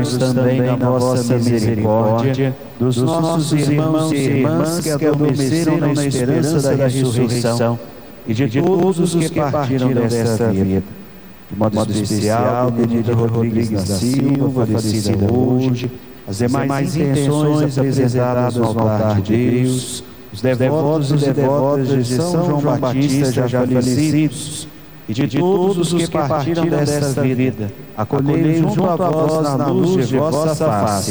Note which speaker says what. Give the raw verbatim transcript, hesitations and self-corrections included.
Speaker 1: lembrai-nos também na vossa misericórdia dos nossos irmãos e irmãs que adormeceram na esperança da ressurreição e de todos os que partiram desta vida. De modo especial, Benedita Rodrigues da Silva, falecida hoje, as demais intenções apresentadas ao altar de Deus, os devotos e devotas de São João Batista já falecidos, e de todos os que partiram desta vida, acolhei junto a vós na luz de vossa face.